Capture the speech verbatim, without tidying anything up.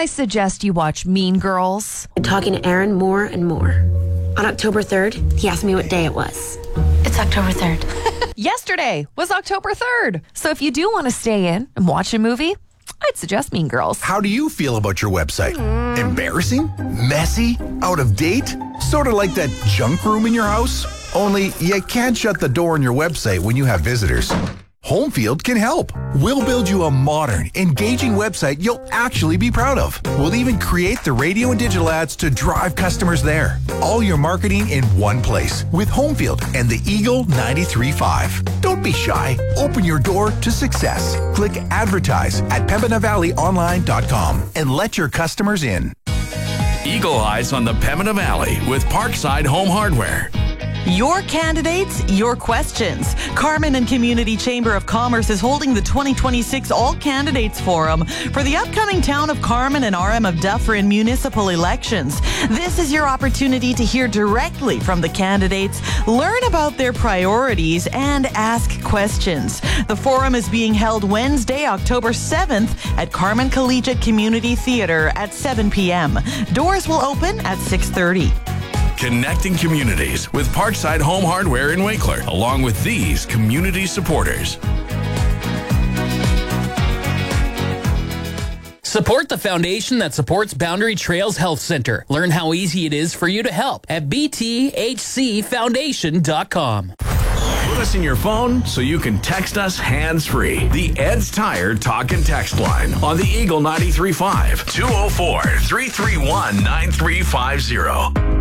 I suggest you watch Mean Girls. I'm talking to Aaron more and more. On October third, he asked me what day it was. It's October third. Yesterday was October third. So if you do want to stay in and watch a movie, I'd suggest Mean Girls. How do you feel about your website? Mm. Embarrassing? Messy? Out of date? Sort of like that junk room in your house? Only you can't shut the door on your website when you have visitors. Homefield can help. We'll build you a modern, engaging website you'll actually be proud of. We'll even create the radio and digital ads to drive customers there. All your marketing in one place with Homefield and the Eagle ninety-three point five. Don't be shy. Open your door to success. Click advertise at pembina valley online dot com and let your customers in. Eagle Eyes on the Pembina Valley with Parkside Home Hardware. Your candidates, your questions. Carman and Community Chamber of Commerce is holding the twenty twenty-six All Candidates Forum for the upcoming Town of Carman and R M of Dufferin municipal elections. This is your opportunity to hear directly from the candidates, learn about their priorities, and ask questions. The forum is being held Wednesday, October seventh at Carman Collegiate Community Theatre at seven p.m. Doors will open at six thirty. Connecting communities with Parkside Home Hardware in Wakeler, along with these community supporters. Support the foundation that supports Boundary Trails Health Center. Learn how easy it is for you to help at b t h c foundation dot com. Put us in your phone so you can text us hands-free. The Ed's Tire Talk and Text line on the Eagle ninety-three point five, two oh four, three three one, nine three five zero.